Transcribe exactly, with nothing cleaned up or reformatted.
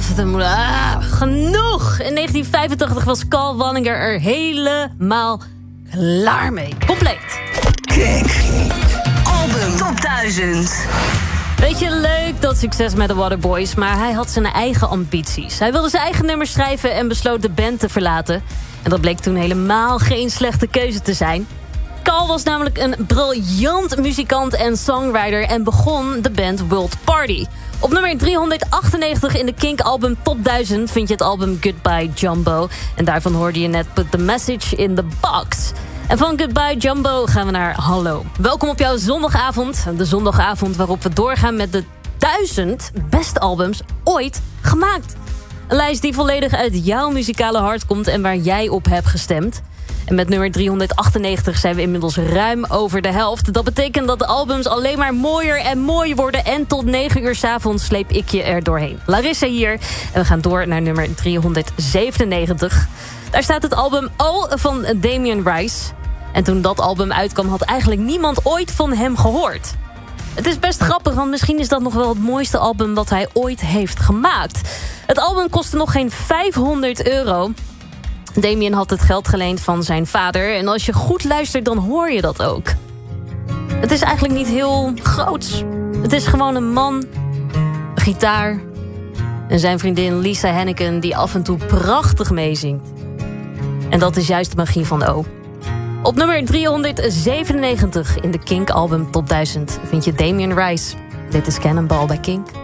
af. Dan moet, ah, genoeg! In negentien vijfentachtig was Carl Wanninger er helemaal klaar mee. Compleet. Kink. Album Top duizend. Weet je, leuk dat succes met de Waterboys, maar hij had zijn eigen ambities. Hij wilde zijn eigen nummers schrijven en besloot de band te verlaten. En dat bleek toen helemaal geen slechte keuze te zijn. Carl was namelijk een briljant muzikant en songwriter en begon de band World Party. Op nummer driehonderdachtennegentig in de Kink-album Top duizend vind je het album Goodbye Jumbo. En daarvan hoorde je net Put the Message in the Box. En van Goodbye Jumbo gaan we naar Hallo. Welkom op jouw zondagavond. De zondagavond waarop we doorgaan met de duizend beste albums ooit gemaakt. Een lijst die volledig uit jouw muzikale hart komt en waar jij op hebt gestemd. En met nummer driehonderdachtennegentig zijn we inmiddels ruim over de helft. Dat betekent dat de albums alleen maar mooier en mooier worden. En tot negen uur 's avonds sleep ik je er doorheen. Larissa hier. En we gaan door naar nummer driehonderdzevenennegentig. Daar staat het album O van Damien Rice. En toen dat album uitkwam had eigenlijk niemand ooit van hem gehoord. Het is best grappig, want misschien is dat nog wel het mooiste album dat hij ooit heeft gemaakt. Het album kostte nog geen vijfhonderd euro. Damien had het geld geleend van zijn vader. En als je goed luistert, dan hoor je dat ook. Het is eigenlijk niet heel groots. Het is gewoon een man, een gitaar en zijn vriendin Lisa Henneken die af en toe prachtig meezingt. En dat is juist de magie van O. Op nummer driehonderdzevenennegentig in de Kink album Top duizend vind je Damien Rice. Dit is Cannonball bij Kink.